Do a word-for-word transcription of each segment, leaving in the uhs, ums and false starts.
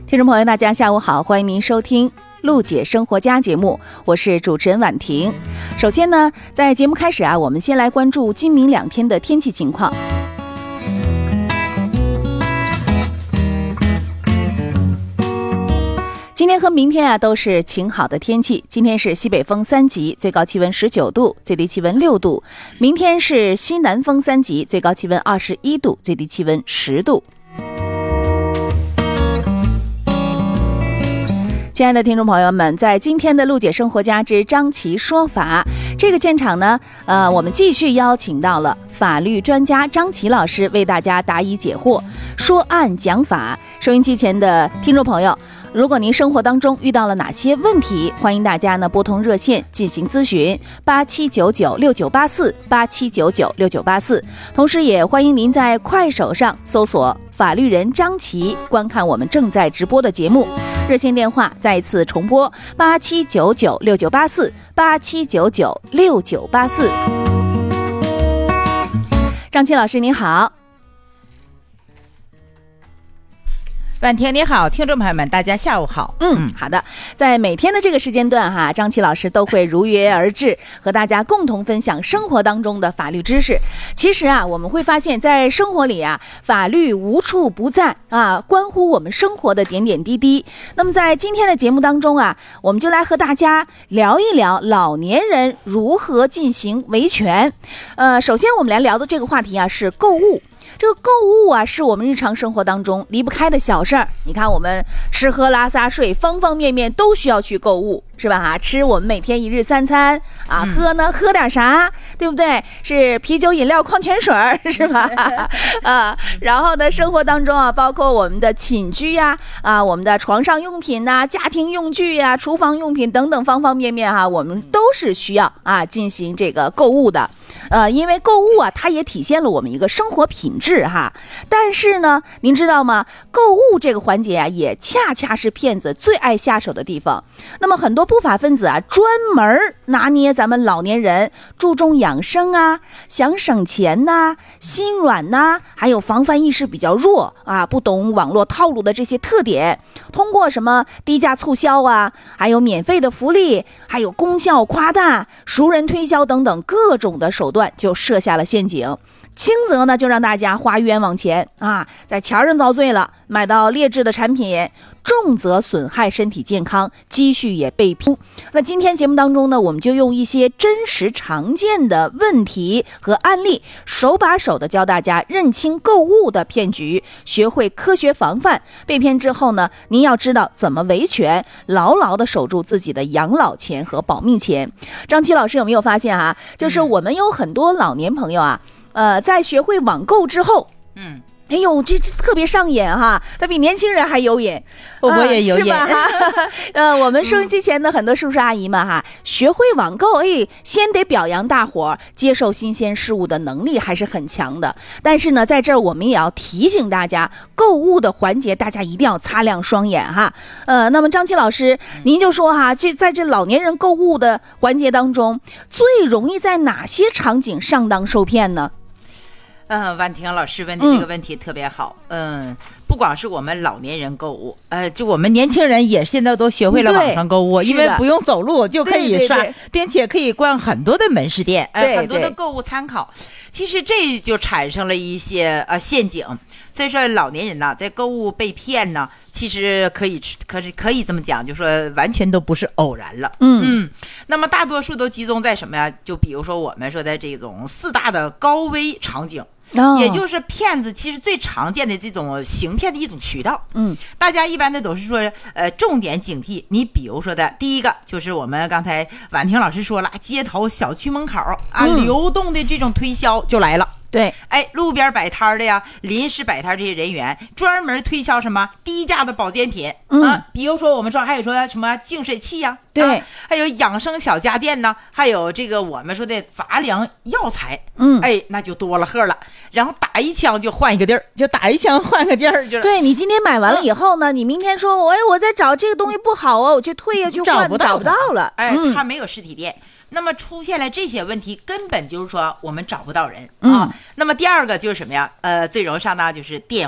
听众朋友大家下午好，欢迎您收听陆姐生活家节目，我是主持人婉婷。首先呢，在节目开始啊，我们先来关注今明两天的天气情况。今天和明天啊都是晴好的天气，今天是西北风三级，最高气温十九度，最低气温六度；明天是西南风三级，最高气温二十一度，最低气温十度。亲爱的听众朋友们，在今天的陆姐生活家之张琪说法这个现场呢，呃，我们继续邀请到了法律专家张琪老师为大家答疑解惑，说案讲法。收音机前的听众朋友，如果您生活当中遇到了哪些问题，欢迎大家呢拨通热线进行咨询八七九九六九八四八七九九六九八四，同时也欢迎您在快手上搜索法律人张琪，观看我们正在直播的节目。热线电话再次重播八七九九六九八四八七九九六九八四。张琪老师您好。 婉婷你好，听众朋友们大家下午好。 嗯，好的，在每天的这个时间段哈，张琪老师都会如约而至，和大家共同分享生活当中的法律知识。其实啊，我们会发现在生活里啊，法律无处不在啊，关乎我们生活的点点滴滴。那么在今天的节目当中啊，我们就来和大家聊一聊老年人如何进行维权。呃，首先我们来聊的这个话题啊是购物。这个购物啊，是我们日常生活当中离不开的小事儿。你看，我们吃喝拉撒睡，方方面面都需要去购物，是吧？哈，吃我们每天一日三餐啊，嗯、喝呢喝点啥，对不对？是啤酒、饮料、矿泉水，是吧？啊，然后呢，生活当中啊，包括我们的寝居呀、啊，啊，我们的床上用品呐、啊、家庭用具呀、啊、厨房用品等等方方面面哈、啊，我们都是需要啊进行这个购物的。呃，因为购物啊，它也体现了我们一个生活品质哈。但是呢，您知道吗？购物这个环节啊，也恰恰是骗子最爱下手的地方。那么很多不法分子啊，专门拿捏咱们老年人注重养生啊，想省钱呐、啊，心软呐、啊，还有防范意识比较弱啊，不懂网络套路的这些特点，通过什么低价促销啊，还有免费的福利，还有功效夸大、熟人推销等等各种的手段，就设下了陷阱。轻则呢，就让大家花冤枉钱啊，在钱上遭罪了，买到劣质的产品；重则损害身体健康，积蓄也被骗。那今天节目当中呢，我们就用一些真实常见的问题和案例，手把手的教大家认清购物的骗局，学会科学防范。被骗之后呢，您要知道怎么维权，牢牢的守住自己的养老钱和保命钱。张琪老师有没有发现啊？就是我们有很多老年朋友啊。呃，在学会网购之后，嗯，哎呦，这这特别上瘾哈，他比年轻人还有瘾， 我我也有瘾。 呃、是吧？呃，我们收音机前的很多叔叔阿姨们哈，学会网购，哎，先得表扬大伙儿接受新鲜事物的能力还是很强的。但是呢，在这儿我们也要提醒大家，购物的环节大家一定要擦亮双眼哈。呃，那么张琪老师，您就说哈，这在这老年人购物的环节当中，最容易在哪些场景上当受骗呢？ 嗯，婉婷老师问的这个问题特别好。嗯，嗯不光是我们老年人购物，呃，就我们年轻人也现在都学会了网上购物，因为不用走路就可以刷，对对对，并且可以逛很多的门市店，呃， 对对， 很多的购物参考。其实这就产生了一些呃陷阱。所以说，老年人呢，在购物被骗呢，其实可以可是可以这么讲，就说完全都不是偶然了。嗯嗯，那么大多数都集中在什么呀？就比如说我们说的这种四大的高危场景。哦、也就是骗子其实最常见的这种行骗的一种渠道。嗯，大家一般的都是说呃重点警惕。你比如说的第一个就是我们刚才婉婷老师说了，街头小区门口啊、嗯、流动的这种推销就来了。对，哎，路边摆摊的呀，临时摆摊这些人员专门推销什么低价的保健品、嗯、啊，比如说我们说还有说什么净水器呀、啊，对、啊，还有养生小家电呢，还有这个我们说的杂粮药材，嗯，哎，那就多了呵了。然后打一枪就换一个地儿，就打一枪换个地儿，就是对你今天买完了以后呢，嗯、你明天说，哎，我在找这个东西不好啊，我去退呀、啊，去换， 找不到， 找不到了， 哎，嗯、它没有实体店。那么出现了这些问题，根本就是说我们找不到人啊。嗯、那么第二个就是什么呀？呃，最容易上当就是电话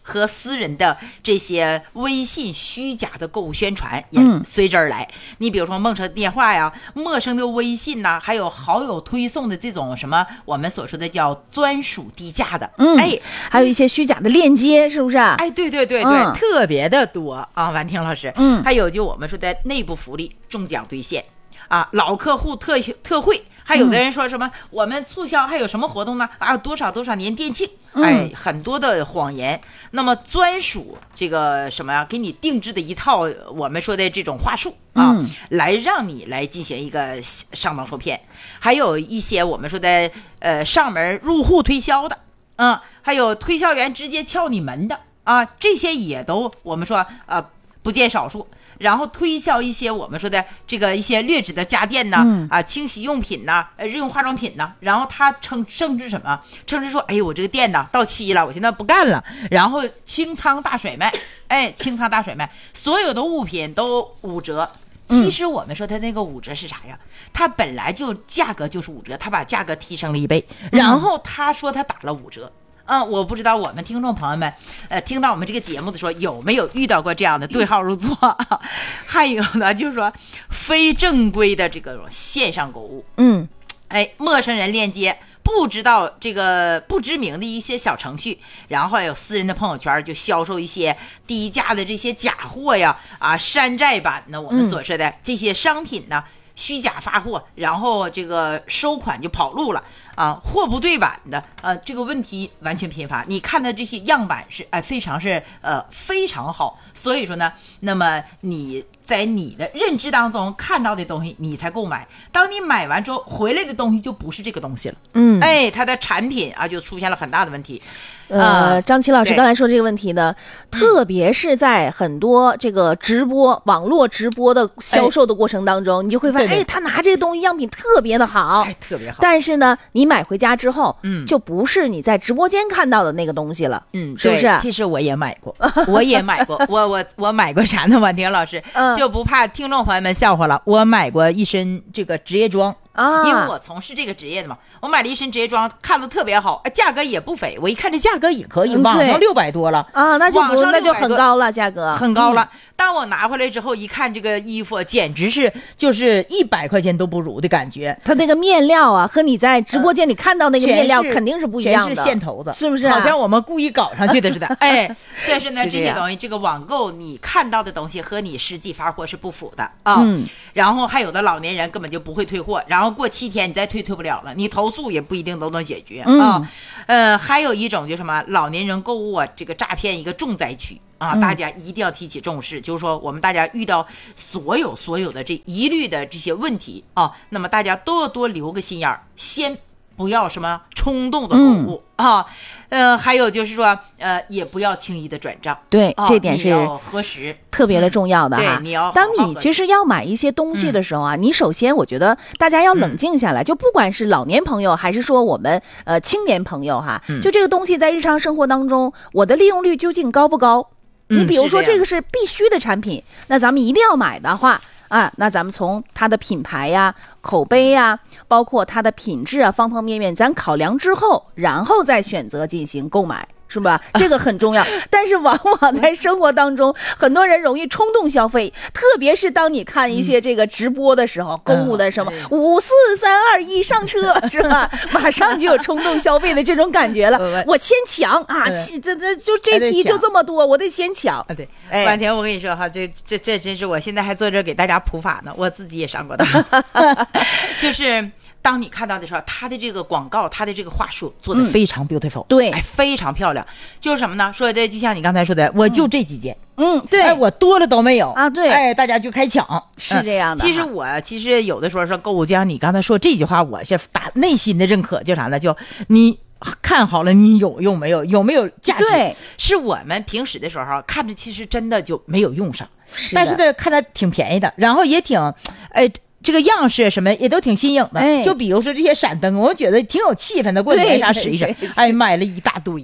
和私人的这些微信虚假的购物宣传也随之而来。嗯、你比如说陌生电话呀、陌生的微信呐、啊，还有好友推送的这种什么我们所说的叫专属低价的， 嗯，哎，还有一些虚假的链接，是不是啊？ 哎，对对对对，嗯、特别的多啊，婉婷老师。嗯，还有就我们说的内部福利、中奖兑现啊，老客户特特惠。还有的人说什么、嗯、我们促销还有什么活动呢？啊，多少多少年店庆，哎，很多的谎言。那么专属这个什么呀，给你定制的一套我们说的这种话术啊、嗯，来让你来进行一个上当受骗。还有一些我们说的呃上门入户推销的，嗯，还有推销员直接敲你门的啊，这些也都我们说呃不见少数。然后推销一些我们说的这个一些劣质的家电呐、嗯，啊，清洗用品呐，呃，日用化妆品呐，然后他称甚至什么，甚至说，哎呦，我这个店呐到期了，我现在不干了，然后清仓大甩卖，哎，清仓大甩卖，所有的物品都五折。其实我们说他那个五折是啥呀？他本来就价格就是五折，他把价格提升了一倍，然后他说他打了五折。嗯，我不知道我们听众朋友们，呃，听到我们这个节目的时候有没有遇到过这样的对号入座？还有呢，就是说非正规的这个线上购物，嗯，哎，陌生人链接，不知道这个不知名的一些小程序，然后还有私人的朋友圈就销售一些低价的这些假货呀，啊，山寨版的我们所说的这些商品呢。嗯，虚假发货，然后这个收款就跑路了啊，货不对版的，呃，这个问题完全频发。你看的这些样板是哎、呃、非常是呃非常好，所以说呢，那么你在你的认知当中看到的东西，你才购买。当你买完之后回来的东西就不是这个东西了，嗯，哎，它的产品啊就出现了很大的问题。 呃，张琪老师刚才说这个问题呢，特别是在很多这个直播、网络直播的销售的过程当中，哎、你就会发现，哎，他拿这个东西样品特别的好， 哎，特别好。 但是呢，你买回家之后，嗯，就不是你在直播间看到的那个东西了， 嗯， 是不是？ 其实我也买过，我也买过，我我我买过啥呢？婉婷老师、嗯、就不怕听众朋友们笑话了，我买过一身这个职业装。啊，因为我从事这个职业的嘛，我买了一身职业装，看的特别好，价格也不菲。我一看这价格也可以，网上六百多了啊，那就不那就很高了，价格很高了。嗯、当我拿回来之后一看，这个衣服简直是就是一百块钱都不如的感觉。 它那个面料啊，和你在直播间里看到那个面料肯定是不一样的， 全是线头子， 是不是、啊？ 好像我们故意搞上去的似的。哎，所以说呢，这些东西，这个网购你看到的东西和你实际发货是不符的啊。嗯。然后还有的老年人根本就不会退货，然后过七天你再退退不了了，你投诉也不一定都能解决、嗯、啊。呃，还有一种就是什么老年人购物啊，这个诈骗一个重灾区啊，大家一定要提起重视。嗯、就是说，我们大家遇到所有所有的这一律的这些问题啊，那么大家都要多留个心眼儿，先不要什么冲动的购物、嗯、啊。呃，还有就是说，呃，也不要轻易的转账。 对，哦、这点是核实特别的重要的哈。 嗯、对，你要好好当你其实要买一些东西的时候啊，嗯、你首先我觉得大家要冷静下来，嗯、就不管是老年朋友还是说我们呃青年朋友哈，嗯、就这个东西在日常生活当中，我的利用率究竟高不高？嗯、你比如说这个是必须的产品，那咱们一定要买的话。啊，那咱们从它的品牌呀、口碑呀，包括它的品质啊，方方面面，咱考量之后，然后再选择进行购买。是吧？这个很重要，但是往往在生活当中，很多人容易冲动消费，特别是当你看一些这个直播的时候，购物的什么五四三二一上车，是吧？马上就有冲动消费的这种感觉了。我先抢啊，这这就这批就这么多，我得先抢。 对，婉婷，我跟你说哈，这这这真是我现在还坐这给大家普法呢，我自己也上过当，就是。当你看到的时候，他的这个广告，他的这个话术做得非常 beautiful，、嗯、 对， 哎，非常漂亮。就是什么呢？说的就像你刚才说的，我就这几件， 嗯，对， 哎，我多了都没有啊，对， 哎，大家就开抢， 是这样的。 嗯、其实我其实有的时候说购物，就像你刚才说这句话，我是打内心的认可，叫啥呢？就你看好了，你有用没有？有没有价值？ 对， 是我们平时的时候看着，其实真的就没有用上，是但是呢，看着挺便宜的，然后也挺，哎。这个样式什么也都挺新颖的，哎、就比如说这些闪灯，我觉得挺有气氛的，过年啥使一使。哎，买了一大堆呀、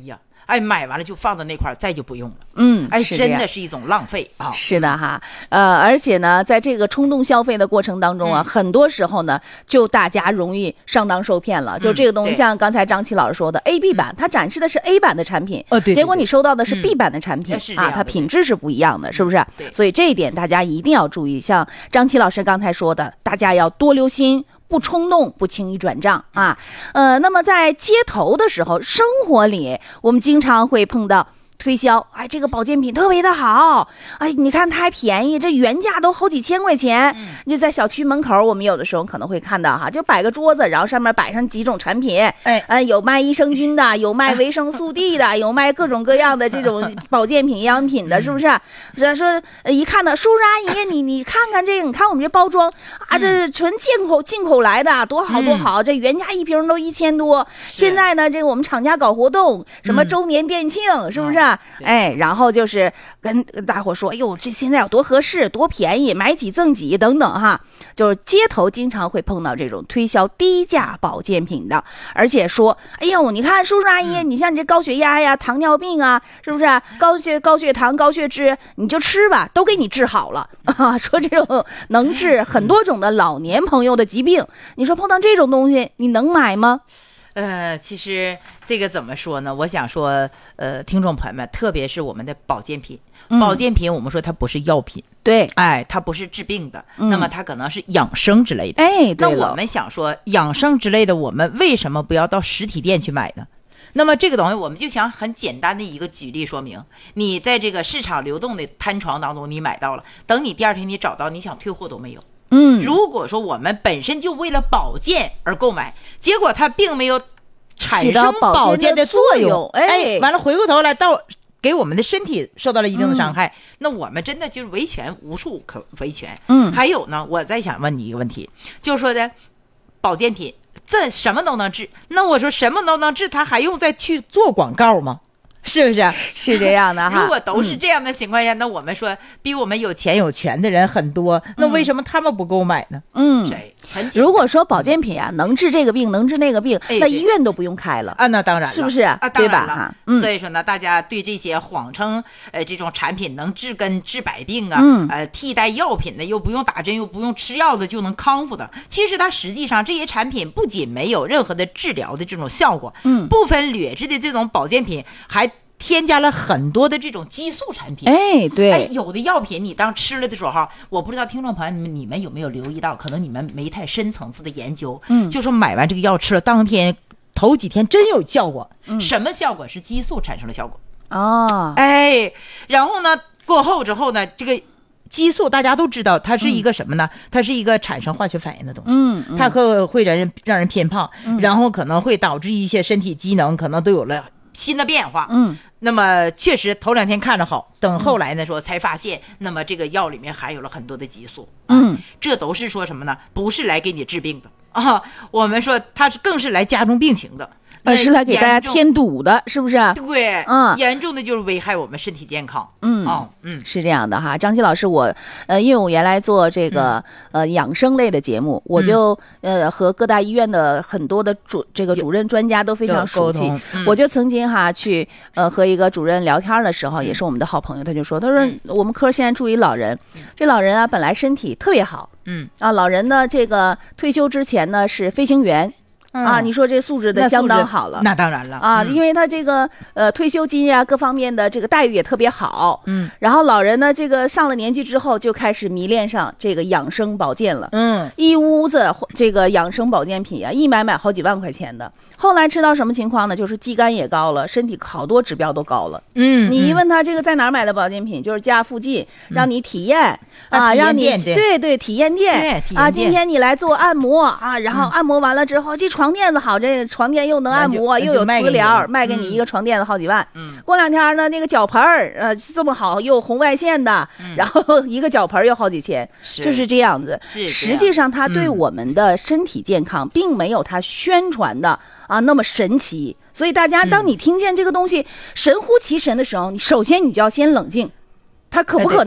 哎，买完了就放在那块儿，再就不用了。 嗯， 哎， 是这样真的是一种浪费啊。 是的哈，呃，而且呢，在这个冲动消费的过程当中啊， 嗯、 很多时候呢，就大家容易上当受骗了。就这个东西，像刚才张琪老师说的 ，A B 版，它展示的是 A 版的产品， 哦对， 结果你收到的是 B 版的产品啊，它品质是不一样的，是不是？所以这一点大家一定要注意。像张琪老师刚才说的，大家要多留心。不冲动，不轻易转账啊。呃，那么在街头的时候，生活里我们经常会碰到推销，哎，这个保健品特别的好，哎，你看它还便宜，这原价都好几千块钱。嗯、就在小区门口，我们有的时候可能会看到哈，就摆个桌子，然后上面摆上几种产品，哎，呃，有卖益生菌的，有卖维生素 D 的，有卖各种各样的这种保健品、营养品的，是不是？说说一看到叔叔阿姨，你你看看这个，你看我们这包装啊，这是纯进口进口来的，多好多好，嗯、这原价一瓶都一千多，现在呢，这个我们厂家搞活动，什么周年店庆，嗯、是不是？哎，然后就是跟大伙说，哎呦，这现在有多合适，多便宜，买几赠几等等哈。就是街头经常会碰到这种推销低价保健品的，而且说，哎呦，你看叔叔阿姨，你像你这高血压呀、糖尿病啊，是不是高血高血糖、高血脂，你就吃吧，都给你治好了啊。说这种能治很多种的老年朋友的疾病，你说碰到这种东西，你能买吗？ 呃，其实这个怎么说呢？我想说，呃，听众朋友们，特别是我们的保健品，嗯、保健品我们说它不是药品， 对， 哎，它不是治病的，嗯、那么它可能是养生之类的， 哎，对了， 那我们想说养生之类的，我们为什么不要到实体店去买呢？那么这个东西，我们就想很简单的一个举例说明，你在这个市场流动的摊床当中，你买到了，等你第二天你找到，你想退货都没有。 嗯， 如果说我们本身就为了保健而购买，结果它并没有产生保健的作用，哎，完了回过头来到给我们的身体受到了一定的伤害，嗯、那我们真的就是维权无处可维权。 嗯， 还有呢，我再想问你一个问题，就是说的保健品这什么都能治，那我说什么都能治，它还用再去做广告吗？是不是？ 是这样的哈。 如果都是这样的情况下，嗯、那我们说比我们有钱有权的人很多，那为什么他们不购买呢？ 嗯， 谁？ 如果说保健品啊能治这个病，能治那个病， 哎、 那医院都不用开了啊。那当然了， 是不是？ 啊， 对吧？ 嗯、 所以说呢，大家对这些谎称呃这种产品能治根治百病啊， 嗯、 呃替代药品的，又不用打针又不用吃药的就能康复的，其实它实际上这些产品不仅没有任何的治疗的这种效果， 嗯， 部分劣质的这种保健品还添加了很多的这种激素产品， 哎，对， 哎，有的药品你当吃了的时候，我不知道听众朋友们你们有没有留意到，可能你们没太深层次的研究， 嗯， 就说买完这个药吃了，当天头几天真有效果， 嗯、 什么效果？是激素产生了效果， 哦， 哎，然后呢，过后之后呢，这个激素大家都知道，它是一个什么呢？嗯、它是一个产生化学反应的东西， 嗯，嗯它可会让人让人偏胖， 嗯、 然后可能会导致一些身体机能可能都有了新的变化， 嗯， 那么确实头两天看着好，等后来呢说才发现，那么这个药里面含有了很多的激素， 嗯， 啊、这都是说什么呢？不是来给你治病的啊，我们说它是更是来加重病情的。 而是来给大家添堵的，是不是？ 对， 嗯， 严重的就是危害我们身体健康。 嗯， 哦，嗯， 是这样的哈。张琪老师，我呃，因为我原来做这个、嗯、呃养生类的节目，我就、嗯、呃和各大医院的很多的主这个主任专家都非常熟悉。 嗯、 我就曾经哈去呃和一个主任聊天的时候，也是我们的好朋友，他就说，他说、嗯、我们科现在住一老人，这老人啊本来身体特别好， 嗯啊，老人呢这个退休之前呢是飞行员。啊，你说这素质的相当好了， 那当然了啊， 嗯、 因为他这个呃退休金啊各方面的这个待遇也特别好， 嗯， 然后老人呢这个上了年纪之后就开始迷恋上这个养生保健了， 嗯， 一屋子这个养生保健品啊，一买买好几万块钱的。后来吃到什么情况呢？就是肌酐也高了，身体好多指标都高了。 嗯， 你一问他这个在哪儿买的保健品，就是家附近让你体验、 嗯、 啊，让你对对对体验店啊，今天你来做按摩啊，然后按摩完了之后，嗯、这床垫子好，这床垫又能按摩，又有磁疗，卖给你一个床垫子好几万。 嗯， 过两天呢，那个脚盆儿呃这么好，又有红外线的， 嗯、 然后一个脚盆又好几千， 是就是这样子。 是实际上它对我们的身体健康，并没有它宣传的。啊，那么神奇，所以大家当你听见这个东西、嗯、神乎其神的时候，你首先你就要先冷静，它可不可能？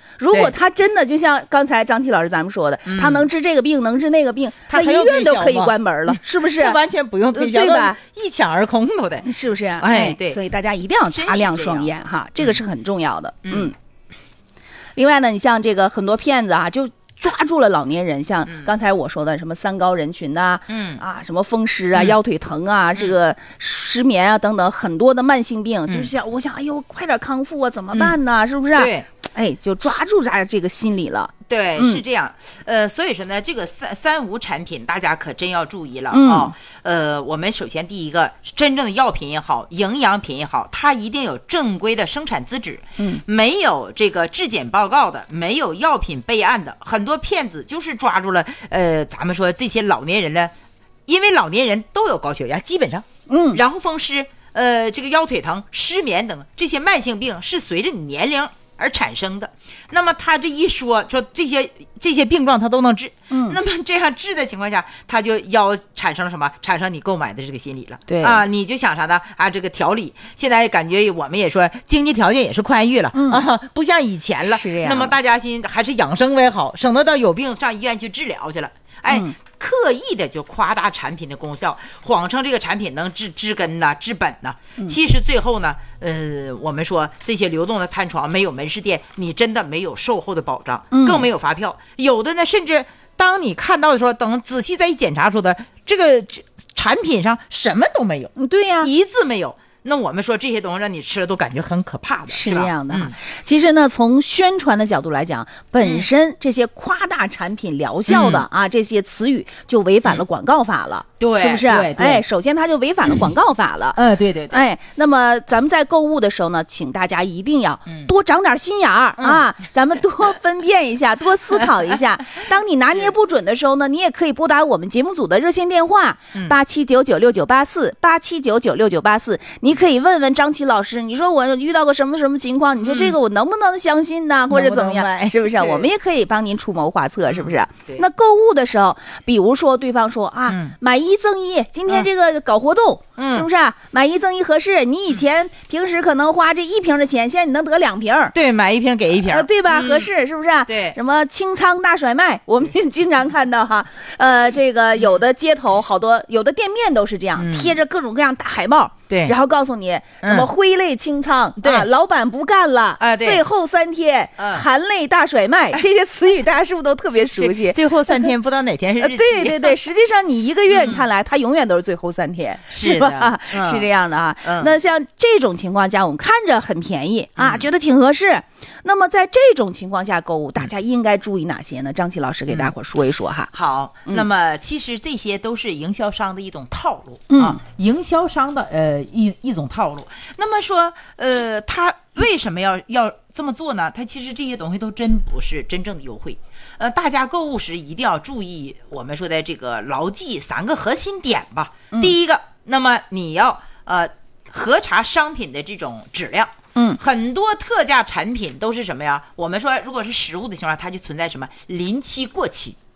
如果他真的就像刚才张琪老师咱们说的，他能治这个病，能治那个病，他医院都可以关门了，是不是？ 完全不用推销， 对吧？ 一抢而空都得， 是不是？ 哎，对， 所以大家一定要擦亮双眼哈，这个是很重要的。嗯。另外呢，你像这个很多骗子啊，就抓住了老年人，像刚才我说的什么三高人群呐、啊，嗯啊，什么风湿啊、嗯、腰腿疼啊、嗯，这个失眠啊等等很多的慢性病，嗯、就想我想，哎呦，快点康复啊，怎么办呢？嗯、是不是？ 对， 哎，就抓住咱这个心理了。 对， 嗯、 是这样。呃，所以说呢，这个三三无产品，大家可真要注意了啊、 嗯哦。呃，我们首先第一个，真正的药品也好，营养品也好，它一定有正规的生产资质。 嗯， 没有这个质检报告的，没有药品备案的，很多骗子就是抓住了呃，咱们说这些老年人呢，因为老年人都有高血压，基本上， 嗯， 然后风湿，呃，这个腰腿疼、失眠等这些慢性病是随着你年龄而产生的。那么他这一说说这些这些病状他都能治，嗯，那么这样治的情况下，他就要产生了什么？产生你购买的这个心理了， 对啊，你就想啥呢？啊，这个调理现在感觉我们也说经济条件也是宽裕了，嗯啊，不像以前了， 是这样。 那么大家心还是养生为好，省得到有病上医院去治疗去了。哎，嗯、刻意的就夸大产品的功效，谎称这个产品能治治根呐、治本呐、嗯。其实最后呢，呃，我们说这些流动的瘫床没有门市店，你真的没有售后的保障， 嗯、 更没有发票。有的呢，甚至当你看到的时候，等仔细再一检查出的这个产品上什么都没有， 对呀、啊， 一字没有。那我们说这些东西让你吃了都感觉很可怕的， 是这样的、 嗯。 其实呢，从宣传的角度来讲，本身这些夸大产品疗效的、嗯、啊这些词语就违反了广告法了， 对、 嗯，是不是？ 对对哎，首先它就违反了广告法了。 嗯，对对对。 哎，那么咱们在购物的时候呢，请大家一定要多长点心眼儿、嗯、啊，咱们多分辨一下，多思考一下。当你拿捏不准的时候呢，你也可以拨打我们节目组的热线电话八七九九六九八四八七九九六九八四，你可以问问张琪老师，你说我遇到个什么什么情况，你说这个我能不能相信呢、嗯、或者怎么样， 能能是不是？我们也可以帮您出谋划策，是不是、嗯、那购物的时候，比如说对方说啊、嗯、买一赠一，今天这个搞活动、嗯、是不是买一赠一合适，你以前平时可能花这一瓶的钱，现在你能得两瓶， 对，买一瓶给一瓶、呃、 对吧、 嗯、 合适，是不是？ 对， 什么清仓大甩卖，我们经常看到哈，呃这个有的街头好多有的店面都是这样、嗯、贴着各种各样大海报， 对， 然后告诉你什么挥泪清仓， 对、 啊，老板不干了啊，对， 最后三天、嗯、含泪大甩卖，这些词语大家是不是都特别熟悉？ 最后三天不知道哪天是日期、呃、 对对对，实际上你一个月看来、嗯、它永远都是最后三天， 是吧？ 嗯、 是这样的啊、 嗯。 那像这种情况下，我们看着很便宜啊、嗯，觉得挺合适。那么在这种情况下购物，大家应该注意哪些呢？张琪老师给大伙说一说哈。 嗯、好、嗯，那么其实这些都是营销商的一种套路、 嗯、 啊，营销商的呃一一种套路。那么说，呃，他为什么要要这么做呢？他其实这些东西都真不是真正的优惠。呃，大家购物时一定要注意我们说的这个牢记三个核心点吧。嗯、第一个，那么你要呃核查商品的这种质量。 嗯， 很多特价产品都是什么呀？我们说，如果是实物的情况下，它就存在什么临期过期。